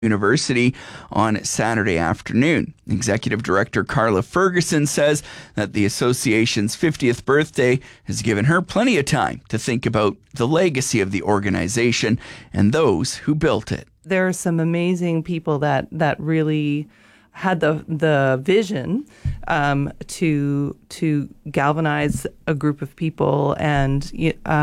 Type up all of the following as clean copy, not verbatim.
University on Saturday afternoon. Executive Director Carla Ferguson says that the association's 50th birthday has given her plenty of time to think about the legacy of the organization and those who built it. There are some amazing people that really had the vision to galvanize a group of people and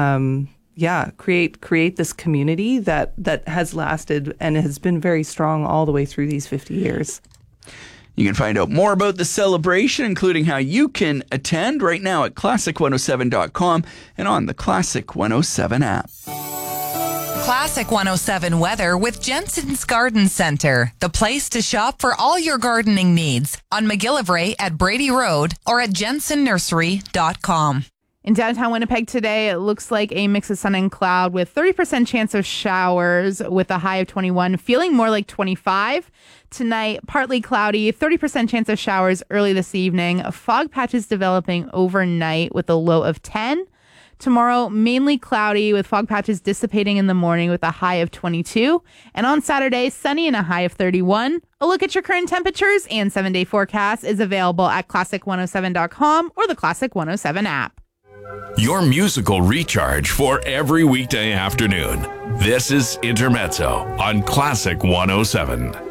create this community that has lasted and has been very strong all the way through these 50 years. You can find out more about the celebration, including how you can attend right now at classic107.com and on the Classic 107 app. Classic 107 weather with Jensen's Garden Center, the place to shop for all your gardening needs on McGillivray at Brady Road or at jensennursery.com. In downtown Winnipeg today, it looks like a mix of sun and cloud with 30% chance of showers with a high of 21, feeling more like 25. Tonight, partly cloudy, 30% chance of showers early this evening. Fog patches developing overnight with a low of 10. Tomorrow, mainly cloudy with fog patches dissipating in the morning with a high of 22. And on Saturday, sunny and a high of 31. A look at your current temperatures and 7-day forecast is available at classic107.com or the Classic 107 app. Your musical recharge for every weekday afternoon. This is Intermezzo on Classic 107.